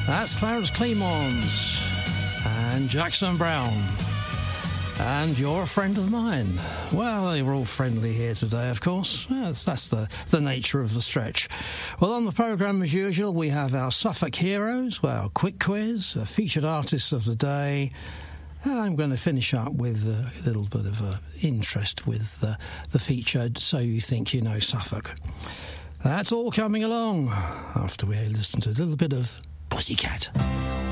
That's Clarence Clemons and Jackson Browne. And you're a friend of mine. Well, they were all friendly here today, of course. Yes, that's the nature of the stretch. Well, on the programme, as usual, we have our Suffolk Heroes, our quick quiz, featured artists of the day. And I'm going to finish up with a little bit of interest with the feature, So You Think You Know Suffolk. That's all coming along after we listen to a little bit of Pussycat.